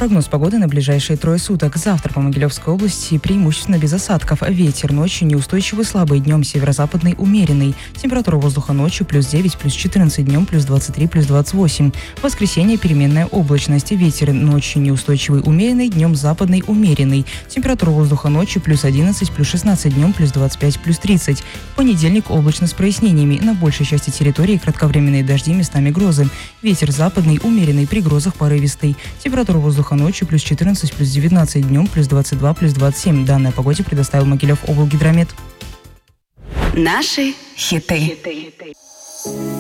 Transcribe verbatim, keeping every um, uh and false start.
Прогноз погоды на ближайшие трое суток. Завтра по Могилевской области преимущественно без осадков. Ветер ночью неустойчивый слабый, днем северо-западный умеренный. Температура воздуха ночью плюс девять, плюс четырнадцать, днем плюс двадцать три, плюс двадцать восемь. В воскресенье переменная облачность. Ветер ночью неустойчивый умеренный, днем западный умеренный. Температура воздуха ночью плюс одиннадцать, плюс шестнадцать, днем плюс двадцать пять, плюс тридцать. В понедельник облачно с прояснениями. На большей части территории кратковременные дожди, местами грозы. Ветер западный умеренный, при грозах порывистый. Температура воздуха ночью плюс четырнадцать, плюс девятнадцать, днем плюс двадцать два, плюс двадцать семь. Данные о погоде предоставил Могилев облгидромет. Наши хиты.